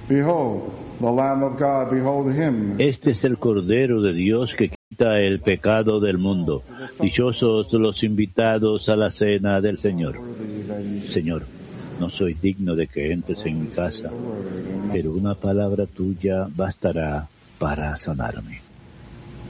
Behold, the Lamb of God, behold him. Este es el Cordero de Dios que quita el pecado del mundo. Dichosos los invitados a la cena del Señor. Señor, no soy digno de que entres en mi casa, pero una palabra tuya bastará para sanarme.